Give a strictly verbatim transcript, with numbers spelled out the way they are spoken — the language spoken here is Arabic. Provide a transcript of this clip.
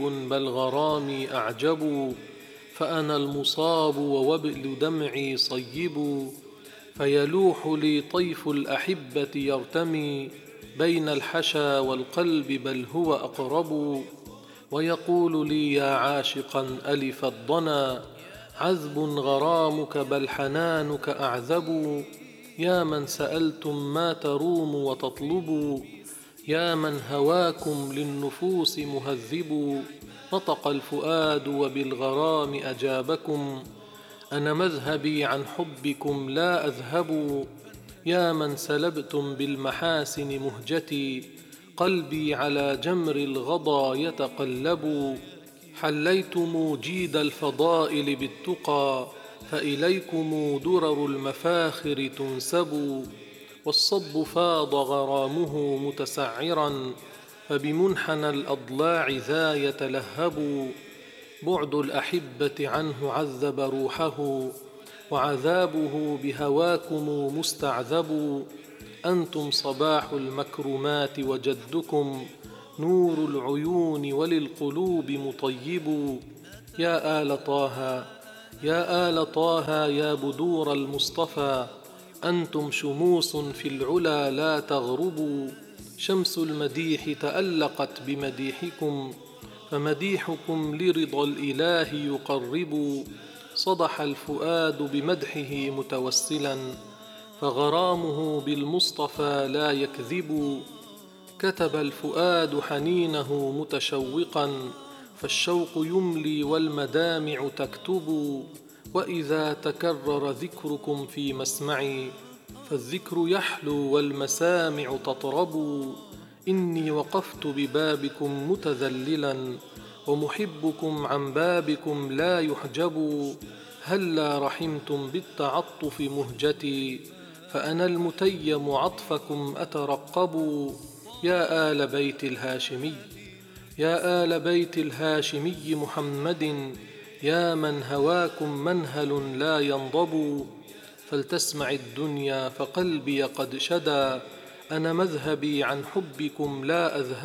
بل غرامي أعجب، فأنا المصاب ووبل دمعي صيب. فيلوح لي طيف الأحبة يرتمي بين الحشا والقلب، بل هو أقرب. ويقول لي يا عاشقا ألف الضنا، عذب غرامك بل حنانك أعذب. يا من سألتم ما تروم وتطلب، يا من هواكم للنفوس مهذب. نطق الفؤاد وبالغرام أجابكم، أنا مذهبي عن حبكم لا أذهب. يا من سلبتم بالمحاسن مهجتي، قلبي على جمر الغضا يتقلب. حليتم جيد الفضائل بالتقى، فإليكم درر المفاخر تنسب. والصب فاض غرامه متسعرا، فبمنحنى الأضلاع ذا يتلهب. بعد الأحبة عنه عذب روحه، وعذابه بهواكم مستعذب. أنتم صباح المكرمات وجدكم نور العيون وللقلوب مطيب. يا آل طه يا آل طه يا بدور المصطفى، أنتم شموس في العلا لا تغربوا. شمس المديح تألقت بمديحكم، فمديحكم لرضا الإله يقرب. صدح الفؤاد بمدحه متوسلا، فغرامه بالمصطفى لا يكذب. كتب الفؤاد حنينه متشوقا، فالشوق يملي والمدامع تكتب. وإذا تكرر ذكركم في مسمعي، فالذكر يحلو والمسامع تطرب. إني وقفت ببابكم متذللا، ومحبكم عن بابكم لا يحجب. هلا رحمتم بالتعطف مهجتي، فأنا المتيم عطفكم أترقب. يا آل بيت الهاشمي يا آل بيت الهاشمي محمد، يا من هواكم منهل لا ينضب. فلتسمع الدنيا فقلبي قد شدا، أنا مذهبي عن حبكم لا أذهب.